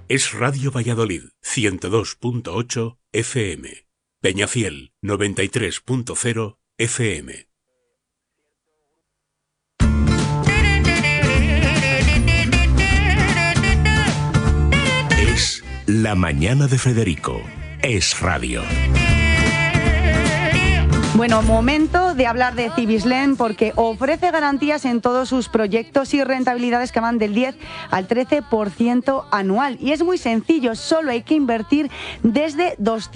Es Radio Valladolid, 102.8 FM. Peñafiel, 93.0 FM. Es La Mañana de Federico. Es Radio. Bueno, momento de hablar de Cibislen porque ofrece garantías en todos sus proyectos y rentabilidades que van del 10 al 13% anual. Y es muy sencillo, solo hay que invertir desde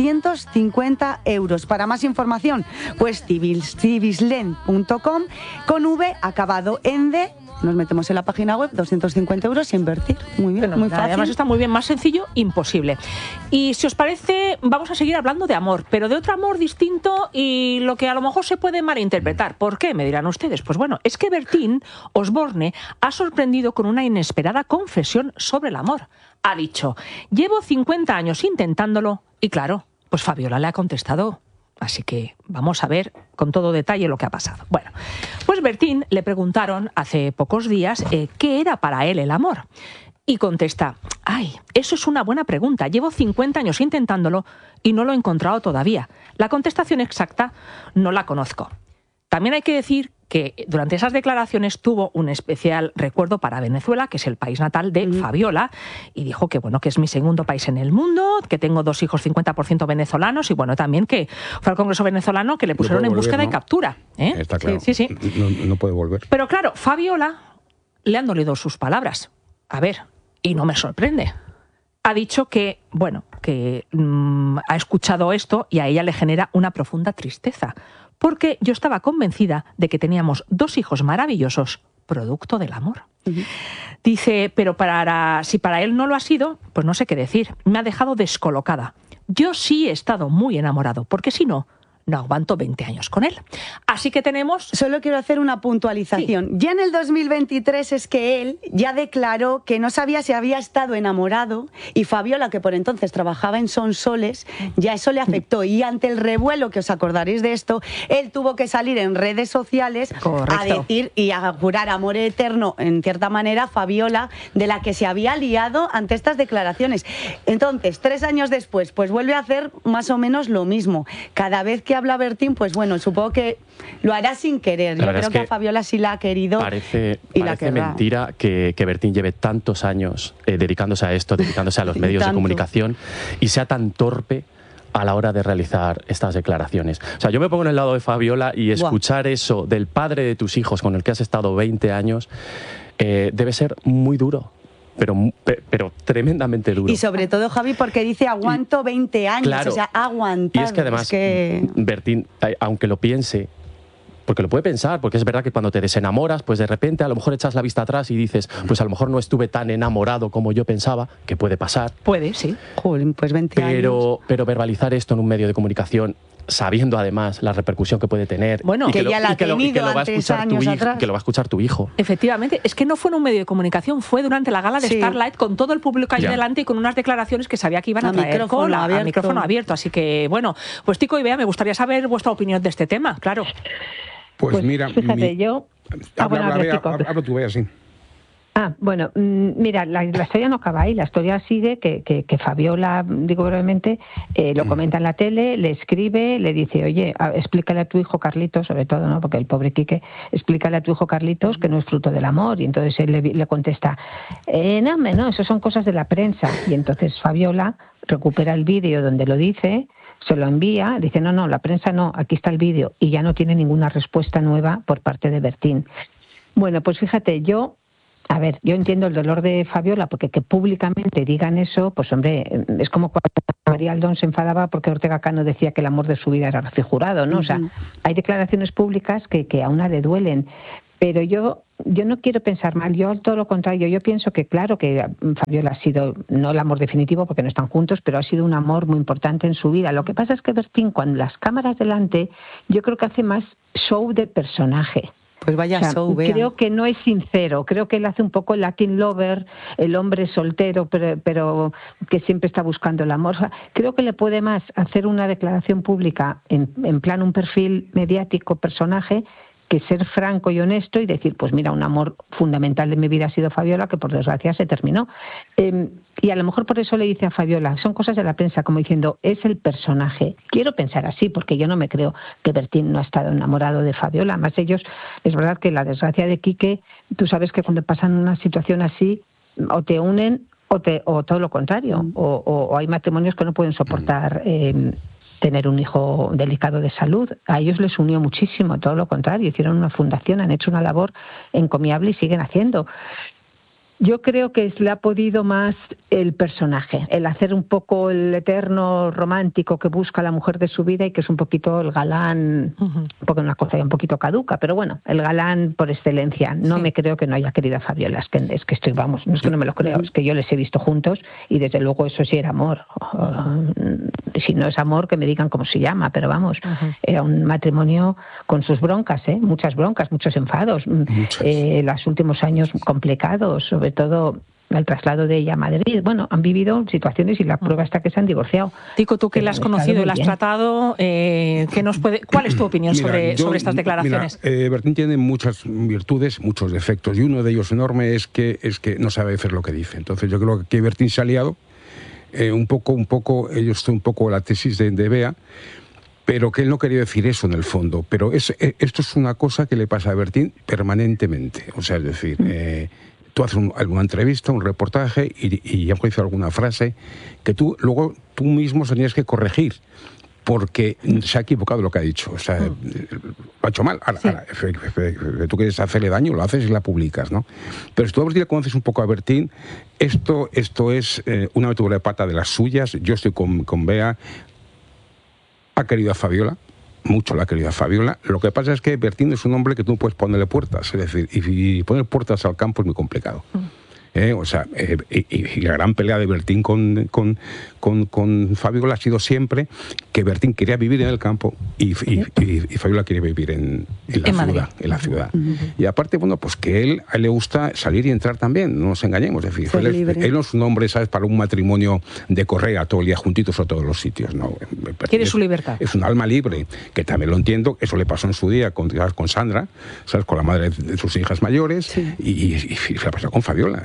250 euros. Para más información, pues cibislen.com con V acabado en D. Nos metemos en la página web, 250 euros y invertir. Muy bien, bueno, muy fácil. Además está muy bien, más sencillo, imposible. Y si os parece, vamos a seguir hablando de amor, pero de otro amor distinto y lo que a lo mejor se puede malinterpretar. ¿Por qué? Me dirán ustedes. Pues bueno, es que Bertín Osborne ha sorprendido con una inesperada confesión sobre el amor. Ha dicho, llevo 50 años intentándolo y claro, pues Fabiola le ha contestado. Así que vamos a ver con todo detalle lo que ha pasado. Bueno, pues Bertín le preguntaron hace pocos días qué era para él el amor. Y contesta, ay, eso es una buena pregunta. Llevo 50 años intentándolo y no lo he encontrado todavía. La contestación exacta no la conozco. También hay que decir que durante esas declaraciones tuvo un especial recuerdo para Venezuela, que es el país natal de Fabiola, y dijo que bueno, que es mi segundo país en el mundo, que tengo 2 hijos 50% venezolanos, y bueno, también que fue al Congreso venezolano que le pusieron en búsqueda y captura. Está claro. Sí. No puede volver. Pero claro, Fabiola le han dolido sus palabras. A ver, y no me sorprende. Ha dicho que, bueno, que ha escuchado esto y a ella le genera una profunda tristeza. Porque yo estaba convencida de que teníamos 2 hijos maravillosos, producto del amor. Dice, pero si para él no lo ha sido, pues no sé qué decir. Me ha dejado descolocada. Yo sí he estado muy enamorado, porque si no, no aguanto 20 años con él. Así que tenemos... Solo quiero hacer una puntualización. Sí. Ya en el 2023 es que él ya declaró que no sabía si había estado enamorado y Fabiola, que por entonces trabajaba en Sonsoles, ya eso le afectó. Y ante el revuelo, que os acordaréis de esto, él tuvo que salir en redes sociales a decir y a jurar amor eterno, en cierta manera, Fabiola, de la que se había liado ante estas declaraciones. Entonces, 3 años después, pues vuelve a hacer más o menos lo mismo. Cada vez que habla Bertín, pues bueno, supongo que lo hará sin querer. Yo creo que a Fabiola sí la ha querido. Parece mentira que Bertín lleve tantos años dedicándose a esto, dedicándose a los medios de comunicación y sea tan torpe a la hora de realizar estas declaraciones. O sea, yo me pongo en el lado de Fabiola y escuchar eso del padre de tus hijos con el que has estado 20 años debe ser muy duro. Pero tremendamente duro. Y sobre todo, Javi, porque dice aguanto 20 años, claro, o sea, aguantado. Y es que además, Bertín, aunque lo piense, porque lo puede pensar, porque es verdad que cuando te desenamoras, pues de repente a lo mejor echas la vista atrás y dices, pues a lo mejor no estuve tan enamorado como yo pensaba, que puede pasar. Puede, sí. Joder, pues 20 años. Pero verbalizar esto en un medio de comunicación, sabiendo además la repercusión que puede tener, bueno, que ya la ha tenido antes, años atrás. Que lo va a escuchar tu hijo. Efectivamente, es que no fue en un medio de comunicación, fue durante la gala de Starlight con todo el público ahí delante y con unas declaraciones que sabía que iban a traer a micrófono abierto. Así que, bueno, pues Tico y Bea, me gustaría saber vuestra opinión de este tema, claro. Pues mira... Fíjate, yo... Habla tú, Bea, sí. Bueno, mira, la historia no acaba ahí, la historia sigue que Fabiola, digo brevemente, lo comenta en la tele, le escribe, le dice, oye, explícale a tu hijo Carlitos, sobre todo, ¿no? Porque el pobre Quique, explícale a tu hijo Carlitos que no es fruto del amor, y entonces él le contesta, no, eso son cosas de la prensa, y entonces Fabiola recupera el vídeo donde lo dice, se lo envía, dice, no, la prensa no, aquí está el vídeo, y ya no tiene ninguna respuesta nueva por parte de Bertín. Bueno, pues fíjate, yo entiendo el dolor de Fabiola, porque que públicamente digan eso, pues hombre, es como cuando María Aldón se enfadaba porque Ortega Cano decía que el amor de su vida era Rocío Jurado, ¿no? O sea, hay declaraciones públicas que a una le duelen, pero yo no quiero pensar mal, yo todo lo contrario, yo pienso que claro que Fabiola ha sido, no el amor definitivo porque no están juntos, pero ha sido un amor muy importante en su vida. Lo que pasa es que Bertín, cuando las cámaras delante, yo creo que hace más show de personaje. Pues vaya show, Bea. Creo que no es sincero, creo que él hace un poco el Latin lover, el hombre soltero, pero que siempre está buscando el amor. O sea, creo que le puede más hacer una declaración pública en plan un perfil mediático, personaje, que ser franco y honesto y decir, pues mira, un amor fundamental de mi vida ha sido Fabiola, que por desgracia se terminó. Y a lo mejor por eso le dice a Fabiola, son cosas de la prensa, como diciendo, es el personaje. Quiero pensar así, porque yo no me creo que Bertín no ha estado enamorado de Fabiola. Además ellos, es verdad que la desgracia de Quique, tú sabes que cuando pasan una situación así, o te unen o todo lo contrario, o hay matrimonios que no pueden soportar tener un hijo delicado de salud. A ellos les unió muchísimo, todo lo contrario, hicieron una fundación, han hecho una labor encomiable y siguen haciendo. Yo creo que le ha podido más el personaje, el hacer un poco el eterno romántico que busca la mujer de su vida y que es un poquito el galán, porque es una cosa ya un poquito caduca, pero bueno, el galán por excelencia. No me creo que no haya querido a Fabiola, es que estoy, vamos, no es que no me lo creo, es que yo les he visto juntos y desde luego eso sí era amor. Si no es amor, que me digan cómo se llama, pero vamos, era un matrimonio con sus broncas, muchas broncas, muchos enfados, los últimos años complicados, sobre todo el traslado de ella a Madrid. Bueno, han vivido situaciones y la prueba está que se han divorciado. Tico, tú que la has conocido y la has tratado, ¿cuál es tu opinión sobre estas declaraciones? Bertín tiene muchas virtudes, muchos defectos, y uno de ellos enorme es que no sabe hacer lo que dice. Entonces yo creo que Bertín se ha liado un poco, yo estoy un poco la tesis de Bea, pero que él no quería decir eso en el fondo. Pero esto es una cosa que le pasa a Bertín permanentemente. O sea, es decir, tú haces alguna entrevista, un reportaje y ya dice alguna frase que luego tú mismo tenías que corregir porque se ha equivocado lo que ha dicho. O sea, lo ha hecho mal. Ahora, tú quieres hacerle daño, lo haces y la publicas, ¿no? Pero si tú ya conoces un poco a Bertín, esto es una metedura de pata de las suyas. Yo estoy con Bea. Ha querido a Fabiola, mucho la ha querido a Fabiola. Lo que pasa es que Bertín es un hombre que tú no puedes ponerle puertas. Es decir, y poner puertas al campo es muy complicado. O sea, y la gran pelea de Bertín con Fabiola ha sido siempre que Bertín quería vivir en el campo y Fabiola quería vivir en la ciudad. Y aparte, bueno, pues que a él le gusta salir y entrar también, no nos engañemos. Es decir, él no es un hombre, ¿sabes?, para un matrimonio de correa todo el día juntitos a todos los sitios. No, quiere su libertad. Es un alma libre, que también lo entiendo. Eso le pasó en su día con Sandra, ¿sabes?, con la madre de sus hijas mayores, y le ha pasado con Fabiola.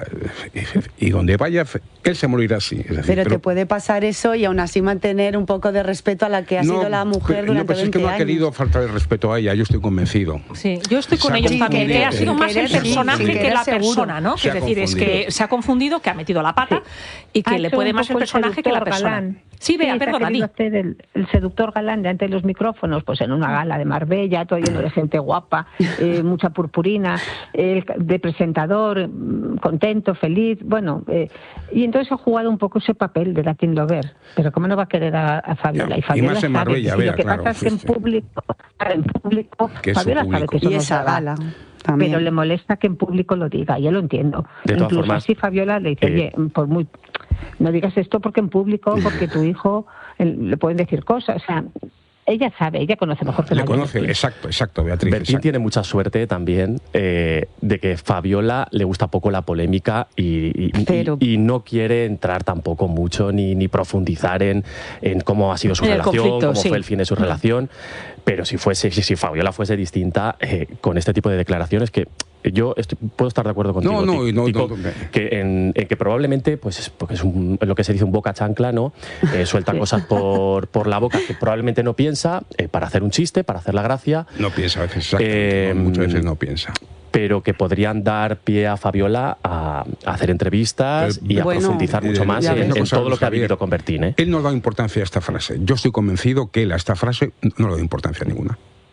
Y donde vaya, él se morirá así. Es decir, pero te puede pasar eso y aún así mantener un poco de respeto a la que ha sido la mujer durante 20 años. Es que no ha querido faltar el respeto a ella, yo estoy convencido. Sí, yo estoy con ellos también, que ha sido más el personaje que la persona, ¿no? Es decir, es que se ha confundido, que ha metido la pata y que le puede más el personaje que la persona. Galán. Sí, Bea, perdona, di. El seductor galán delante de los micrófonos, pues en una gala de Marbella, todo lleno de gente guapa, mucha purpurina, de presentador, contento, feliz, bueno, y entonces ha jugado un poco ese papel de Latin Lover, pero ¿cómo no va a querer a Fabiola? Y Fabiola más en Marbella, sabe, lo que pasa es que en público Fabiola sabe que eso y no esa gala también. Pero le molesta que en público lo diga, y yo lo entiendo. De todas Incluso formas, así Fabiola le dice, oye, no digas esto porque en público, porque tu hijo le pueden decir cosas, o sea, ella sabe, ella conoce mejor que nadie. Le conoce, exacto, Beatriz. Bertín tiene mucha suerte también de que Fabiola le gusta poco la polémica y no quiere entrar tampoco mucho ni profundizar en cómo ha sido su relación, cómo fue el fin de su relación. Pero si Fabiola fuese distinta con este tipo de declaraciones, que yo puedo estar de acuerdo contigo, Tico, que que probablemente, pues porque es lo que se dice un boca chancla, ¿no? Suelta cosas por la boca que probablemente no piensa, para hacer un chiste, para hacer la gracia. No piensa a veces, muchas veces no piensa. Pero que podrían dar pie a Fabiola a hacer entrevistas y a profundizar mucho más en todo lo que ha vivido con Bertín. Él no da importancia a esta frase. Yo estoy convencido que él a esta frase no le da importancia ninguna.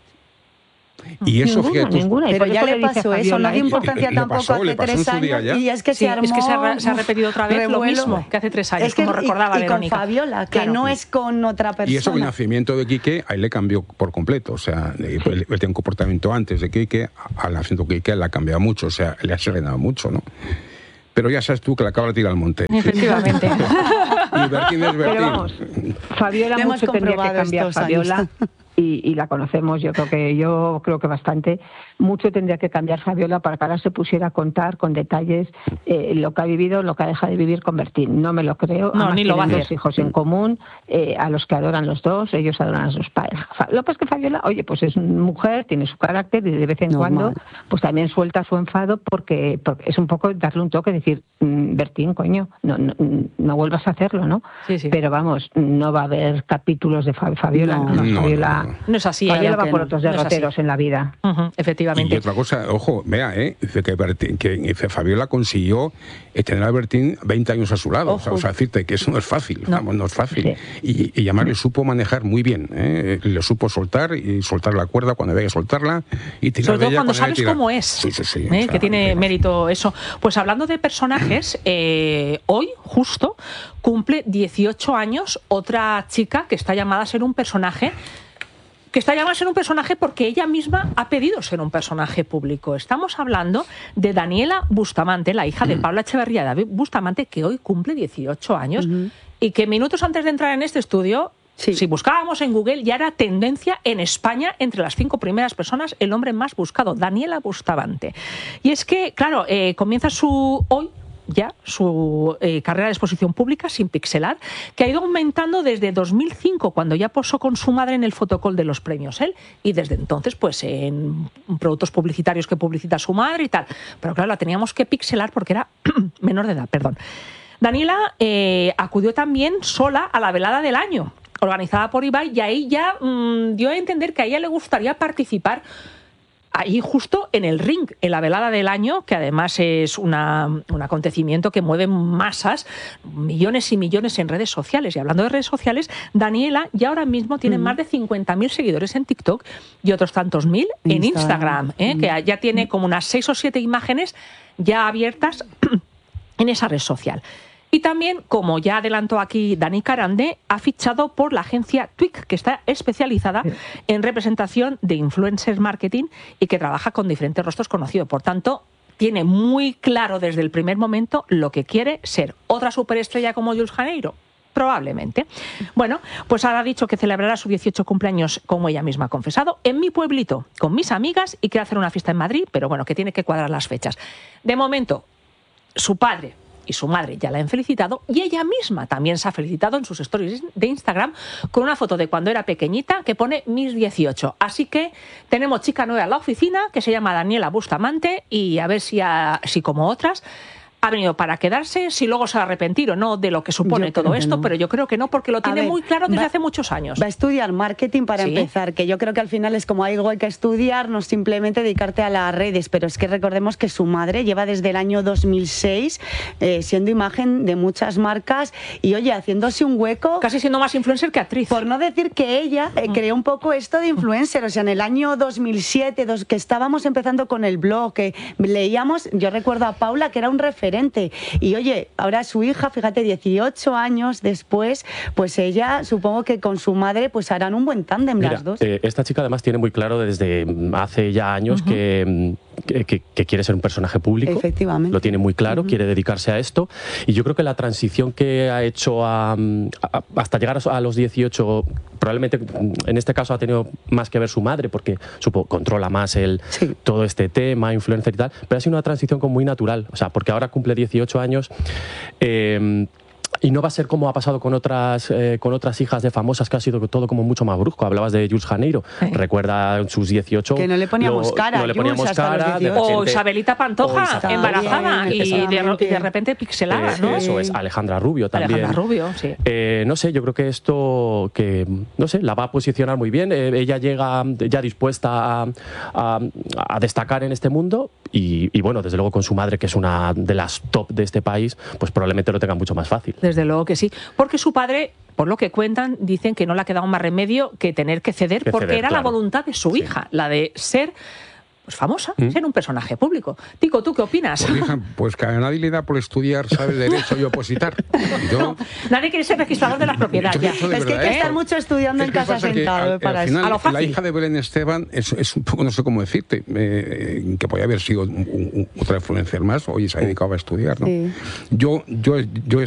Y eso, ninguna. Pero ya le pasó eso, no dio importancia tampoco hace 3 años. Y es que se armó, se ha repetido otra vez lo mismo que hace 3 años, como recordaba Verónica. Y con Fabiola, que no es con otra persona. Y eso, el nacimiento de Quique, a él le cambió por completo. O sea, él tenía un comportamiento antes de Quique, al nacimiento de Quique le ha cambiado mucho, o sea, le ha serenado mucho, ¿no? Pero ya sabes tú que la cabra tira al monte. Efectivamente. Y Bertín es Bertín. Pero vamos, Fabiola mucho tendría que cambiar Fabiola. y la conocemos, yo creo que bastante. Mucho tendría que cambiar Fabiola para que ahora se pusiera a contar con detalles lo que ha vivido, lo que ha dejado de vivir con Bertín. No me lo creo. No, ni lo va a hacer. Dos hijos en común, a los que adoran los dos, ellos adoran a sus padres. Lo que es que Fabiola, oye, pues es mujer, tiene su carácter y de vez en cuando pues también suelta su enfado porque es un poco darle un toque, decir, Bertín, coño, no vuelvas a hacerlo, ¿no? Sí, sí. Pero vamos, no va a haber capítulos de Fabiola. Fabiola, no es así. Fabiola va por otros derroteros en la vida. Efectivamente. Y otra cosa, ojo, vea, dice que Fabiola consiguió tener a Bertín 20 años a su lado. O sea, decirte que eso no es fácil, no es fácil. Sí. Y además le supo manejar muy bien, le supo soltar la cuerda cuando había que soltarla y tirar. Sobre todo cuando sabes cómo es, sí, o sea, que tiene mérito eso. Pues hablando de personajes, hoy justo cumple 18 años otra chica que está llamada a ser un personaje. Porque ella misma ha pedido ser un personaje público. Estamos hablando de Daniela Bustamante, la hija de Paula Echeverría David Bustamante, que hoy cumple 18 años y que minutos antes de entrar en este estudio, si buscábamos en Google, ya era tendencia en España entre las 5 primeras personas, el hombre más buscado, Daniela Bustamante. Y es que, claro, comienza su carrera de exposición pública sin pixelar, que ha ido aumentando desde 2005, cuando ya posó con su madre en el fotocall de los premios EL, y desde entonces pues en productos publicitarios que publicita su madre y tal. Pero claro, la teníamos que pixelar porque era menor de edad, perdón. Daniela acudió también sola a la velada del año, organizada por Ibai, y ahí ya dio a entender que a ella le gustaría participar ahí justo en el ring, en la velada del año, que además es un acontecimiento que mueve masas, millones y millones en redes sociales. Y hablando de redes sociales, Daniela ya ahora mismo tiene más de 50.000 seguidores en TikTok y otros tantos mil en Instagram, que ya tiene como unas 6 o 7 imágenes ya abiertas en esa red social. Y también, como ya adelantó aquí Dani Carande, ha fichado por la agencia Twig, que está especializada en representación de influencers marketing y que trabaja con diferentes rostros conocidos. Por tanto, tiene muy claro desde el primer momento lo que quiere ser. ¿Otra superestrella como Jules Janeiro? Probablemente. Bueno, pues ahora ha dicho que celebrará su 18 cumpleaños, como ella misma ha confesado, en mi pueblito, con mis amigas, y quiere hacer una fiesta en Madrid, pero bueno, que tiene que cuadrar las fechas. De momento, su padre y su madre ya la han felicitado, y ella misma también se ha felicitado en sus stories de Instagram con una foto de cuando era pequeñita que pone mis 18. Así que tenemos chica nueva en la oficina que se llama Daniela Bustamante, y a ver si como otras ha venido para quedarse, si luego se va a arrepentir o no de lo que supone todo esto, pero yo creo que no, porque lo tiene muy claro desde hace muchos años. Va a estudiar marketing para empezar, que yo creo que al final es como algo hay que estudiar, no simplemente dedicarte a las redes, pero es que recordemos que su madre lleva desde el año 2006 siendo imagen de muchas marcas y, oye, haciéndose un hueco. Casi siendo más influencer que actriz. Por no decir que ella creó un poco esto de influencer, o sea, en el año 2007, que estábamos empezando con el blog, que leíamos, yo recuerdo a Paula, que era un referente. Y oye, ahora su hija, fíjate, 18 años después, pues ella, supongo que con su madre, pues harán un buen tándem las dos. Esta chica además tiene muy claro desde hace ya años que quiere ser un personaje público. Efectivamente. Lo tiene muy claro, quiere dedicarse a esto. Y yo creo que la transición que ha hecho hasta llegar a los 18, probablemente en este caso ha tenido más que ver su madre, porque controla más todo este tema, influencer y tal, pero ha sido una transición como muy natural. O sea, porque ahora cumple 18 años. Y no va a ser como ha pasado con otras hijas de famosas, que ha sido todo como mucho más brusco. Hablabas de Jules Janeiro. Recuerda sus 18. Que no le poníamos cara. No le poníamos cara. O Isabelita Pantoja, embarazada y de repente pixelada, ¿no? Eso es. Alejandra Rubio también. Alejandra Rubio, sí. No sé, yo creo que esto la va a posicionar muy bien. Ella llega ya dispuesta a destacar en este mundo y bueno, desde luego con su madre, que es una de las top de este país, pues probablemente lo tenga mucho más fácil. Desde luego que sí, porque su padre, por lo que cuentan, dicen que no le ha quedado más remedio que tener que ceder, porque era la voluntad de su hija, la de ser famosa, ser un personaje público. Tico, ¿tú qué opinas? Pues, hija, pues que a nadie le da por estudiar, saber derecho y opositar. Nadie quiere ser registrador de las propiedades. Es que hay que estar mucho estudiando en casa sentado para eso. A lo fácil. La hija de Belén Esteban es un poco, no sé cómo decirte, que podía haber sido otra influencer más, oye, se ha dedicado a estudiar, ¿no? Sí. Yo